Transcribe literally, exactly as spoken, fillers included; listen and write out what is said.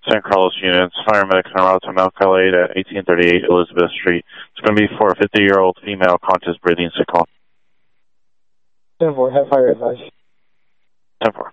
San Carlos units, fire medic on route to Mount Calais at eighteen thirty-eight Elizabeth Street. It's going to be for a fifty-year-old female conscious breathing sick call. ten four, have fire advice. ten four.